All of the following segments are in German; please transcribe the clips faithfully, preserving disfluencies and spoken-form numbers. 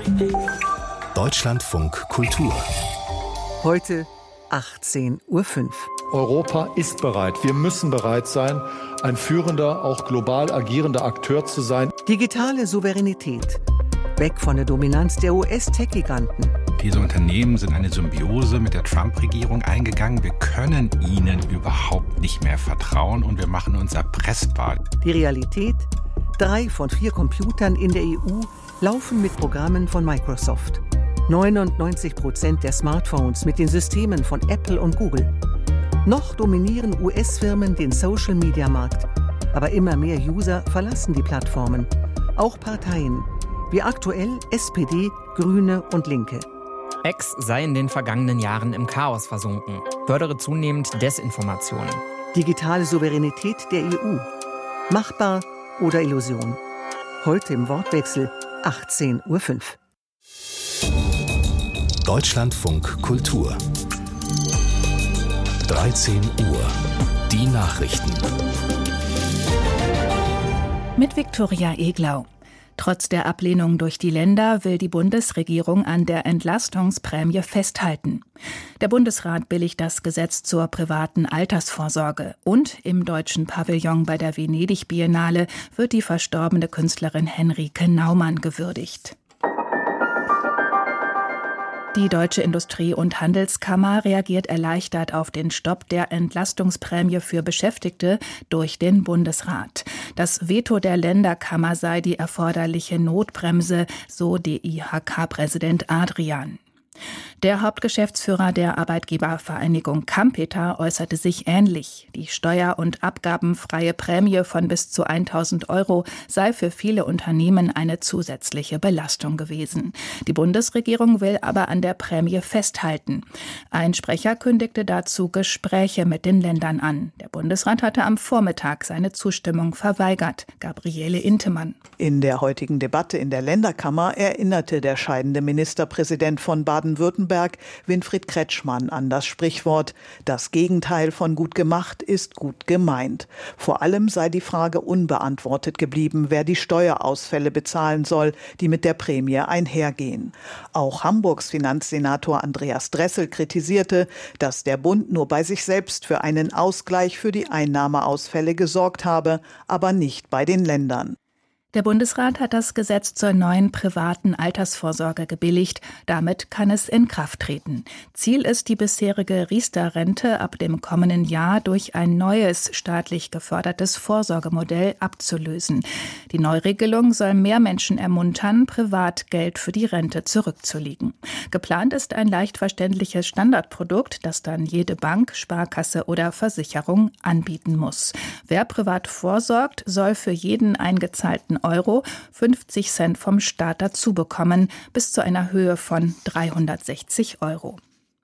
Deutschlandfunk Kultur. Heute achtzehn Uhr fünf. Europa ist bereit. Wir müssen bereit sein, ein führender, auch global agierender Akteur zu sein. Digitale Souveränität. Weg von der Dominanz der U S-Tech-Giganten. Diese Unternehmen sind eine Symbiose mit der Trump-Regierung eingegangen. Wir können ihnen überhaupt nicht mehr vertrauen und wir machen uns erpressbar. Die Realität? Drei von vier Computern in der E U laufen mit Programmen von Microsoft. neunundneunzig Prozent der Smartphones mit den Systemen von Apple und Google. Noch dominieren U S-Firmen den Social-Media-Markt. Aber immer mehr User verlassen die Plattformen. Auch Parteien, wie aktuell S P D, Grüne und Linke. X sei in den vergangenen Jahren im Chaos versunken, fördere zunehmend Desinformation. Digitale Souveränität der E U. Machbar oder Illusion? Heute im Wortwechsel achtzehn Uhr fünf. Deutschlandfunk Kultur. dreizehn Uhr. Die Nachrichten. Mit Viktoria Eglau. Trotz der Ablehnung durch die Länder will die Bundesregierung an der Entlastungsprämie festhalten. Der Bundesrat billigt das Gesetz zur privaten Altersvorsorge und im deutschen Pavillon bei der Venedig-Biennale wird die verstorbene Künstlerin Henrike Naumann gewürdigt. Die Deutsche Industrie- und Handelskammer reagiert erleichtert auf den Stopp der Entlastungsprämie für Beschäftigte durch den Bundesrat. Das Veto der Länderkammer sei die erforderliche Notbremse, so D I H K-Präsident Adrian. Der Hauptgeschäftsführer der Arbeitgebervereinigung Kampeter äußerte sich ähnlich. Die steuer- und abgabenfreie Prämie von bis zu tausend Euro sei für viele Unternehmen eine zusätzliche Belastung gewesen. Die Bundesregierung will aber an der Prämie festhalten. Ein Sprecher kündigte dazu Gespräche mit den Ländern an. Der Bundesrat hatte am Vormittag seine Zustimmung verweigert. Gabriele Intemann. In der heutigen Debatte in der Länderkammer erinnerte der scheidende Ministerpräsident von Baden-Württemberg, Winfried Kretschmann, an das Sprichwort: Das Gegenteil von gut gemacht ist gut gemeint. Vor allem sei die Frage unbeantwortet geblieben, wer die Steuerausfälle bezahlen soll, die mit der Prämie einhergehen. Auch Hamburgs Finanzsenator Andreas Dressel kritisierte, dass der Bund nur bei sich selbst für einen Ausgleich für die Einnahmeausfälle gesorgt habe, aber nicht bei den Ländern. Der Bundesrat hat das Gesetz zur neuen privaten Altersvorsorge gebilligt. Damit kann es in Kraft treten. Ziel ist, die bisherige Riester-Rente ab dem kommenden Jahr durch ein neues staatlich gefördertes Vorsorgemodell abzulösen. Die Neuregelung soll mehr Menschen ermuntern, privat Geld für die Rente zurückzulegen. Geplant ist ein leicht verständliches Standardprodukt, das dann jede Bank, Sparkasse oder Versicherung anbieten muss. Wer privat vorsorgt, soll für jeden eingezahlten Euro fünfzig Cent vom Staat dazu bekommen, bis zu einer Höhe von dreihundertsechzig Euro.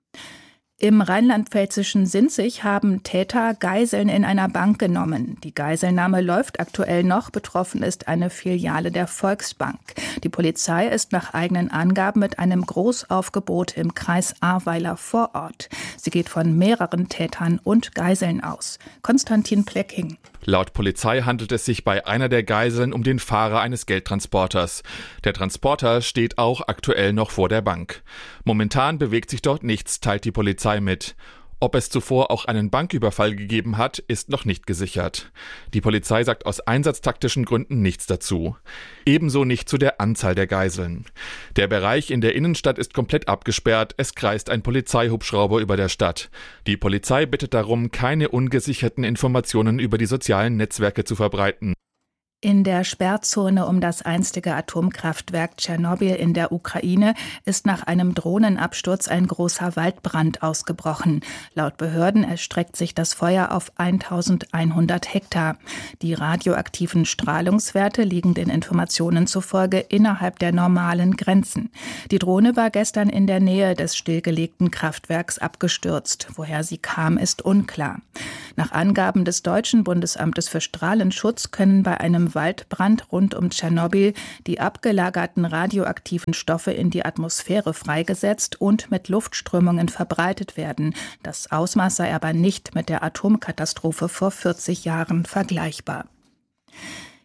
Im rheinland-pfälzischen Sinzig haben Täter Geiseln in einer Bank genommen. Die Geiselnahme läuft aktuell noch. Betroffen ist eine Filiale der Volksbank. Die Polizei ist nach eigenen Angaben mit einem Großaufgebot im Kreis Ahrweiler vor Ort. Sie geht von mehreren Tätern und Geiseln aus. Konstantin Plecking. Laut Polizei handelt es sich bei einer der Geiseln um den Fahrer eines Geldtransporters. Der Transporter steht auch aktuell noch vor der Bank. Momentan bewegt sich dort nichts, teilt die Polizei mit. Ob es zuvor auch einen Banküberfall gegeben hat, ist noch nicht gesichert. Die Polizei sagt aus einsatztaktischen Gründen nichts dazu. Ebenso nicht zu der Anzahl der Geiseln. Der Bereich in der Innenstadt ist komplett abgesperrt, es kreist ein Polizeihubschrauber über der Stadt. Die Polizei bittet darum, keine ungesicherten Informationen über die sozialen Netzwerke zu verbreiten. In der Sperrzone um das einstige Atomkraftwerk Tschernobyl in der Ukraine ist nach einem Drohnenabsturz ein großer Waldbrand ausgebrochen. Laut Behörden erstreckt sich das Feuer auf eintausendeinhundert Hektar. Die radioaktiven Strahlungswerte liegen den Informationen zufolge innerhalb der normalen Grenzen. Die Drohne war gestern in der Nähe des stillgelegten Kraftwerks abgestürzt. Woher sie kam, ist unklar. Nach Angaben des Deutschen Bundesamtes für Strahlenschutz können bei einem Waldbrand rund um Tschernobyl die abgelagerten radioaktiven Stoffe in die Atmosphäre freigesetzt und mit Luftströmungen verbreitet werden. Das Ausmaß sei aber nicht mit der Atomkatastrophe vor vierzig Jahren vergleichbar.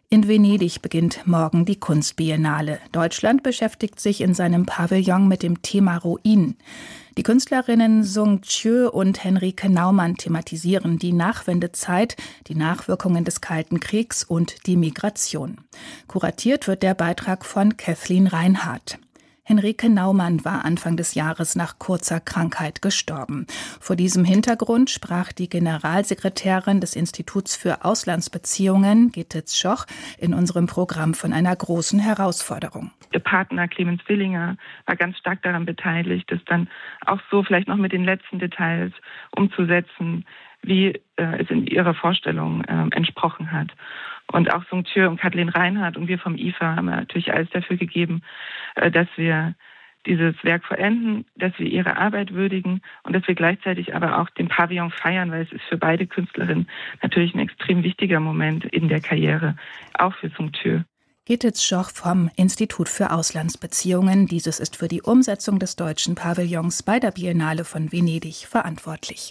In Venedig beginnt morgen die Kunstbiennale. Deutschland beschäftigt sich in seinem Pavillon mit dem Thema Ruinen. Die Künstlerinnen Sung Chieu und Henrike Naumann thematisieren die Nachwendezeit, die Nachwirkungen des Kalten Kriegs und die Migration. Kuratiert wird der Beitrag von Kathleen Reinhardt. Henrike Naumann war Anfang des Jahres nach kurzer Krankheit gestorben. Vor diesem Hintergrund sprach die Generalsekretärin des Instituts für Auslandsbeziehungen, Gitte Zschoch, in unserem Programm von einer großen Herausforderung. Der Partner Clemens Willinger war ganz stark daran beteiligt, das dann auch so vielleicht noch mit den letzten Details umzusetzen, wie äh, es in ihrer Vorstellung äh, entsprochen hat. Und auch Sung Chieu und Kathleen Reinhardt und wir vom I F A haben natürlich alles dafür gegeben, dass wir dieses Werk vollenden, dass wir ihre Arbeit würdigen und dass wir gleichzeitig aber auch den Pavillon feiern, weil es ist für beide Künstlerinnen natürlich ein extrem wichtiger Moment in der Karriere, auch für Sung Chieu. Gitte Zschoch vom Institut für Auslandsbeziehungen. Dieses ist für die Umsetzung des deutschen Pavillons bei der Biennale von Venedig verantwortlich.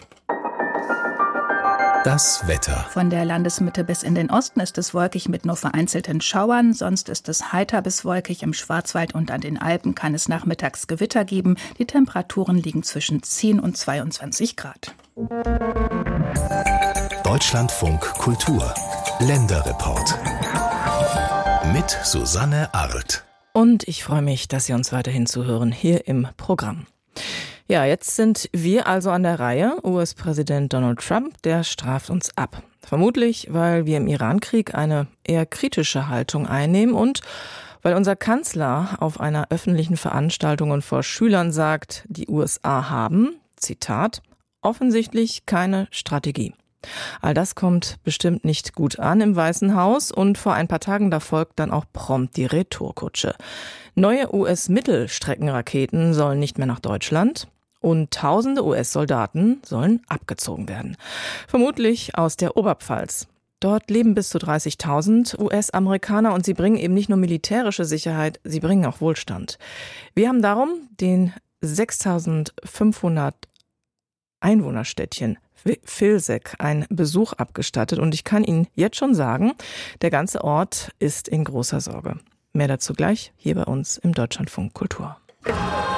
Das Wetter. Von der Landesmitte bis in den Osten ist es wolkig mit nur vereinzelten Schauern. Sonst ist es heiter bis wolkig. Im Schwarzwald und an den Alpen kann es nachmittags Gewitter geben. Die Temperaturen liegen zwischen zehn und zweiundzwanzig Grad. Deutschlandfunk Kultur. Länderreport. Mit Susanne Arlt. Und ich freue mich, dass Sie uns weiterhin zuhören hier im Programm. Ja, jetzt sind wir also an der Reihe. U S-Präsident Donald Trump, der straft uns ab. Vermutlich, weil wir im Irankrieg eine eher kritische Haltung einnehmen und weil unser Kanzler auf einer öffentlichen Veranstaltung und vor Schülern sagt, die U S A haben, Zitat, offensichtlich keine Strategie. All das kommt bestimmt nicht gut an im Weißen Haus und vor ein paar Tagen da folgt dann auch prompt die Retourkutsche. Neue U S-Mittelstreckenraketen sollen nicht mehr nach Deutschland. Und tausende U S-Soldaten sollen abgezogen werden. Vermutlich aus der Oberpfalz. Dort leben bis zu dreißigtausend U S-Amerikaner und sie bringen eben nicht nur militärische Sicherheit, sie bringen auch Wohlstand. Wir haben darum den sechstausendfünfhundert Einwohnerstädtchen Vilseck einen Besuch abgestattet und ich kann Ihnen jetzt schon sagen, der ganze Ort ist in großer Sorge. Mehr dazu gleich hier bei uns im Deutschlandfunk Kultur.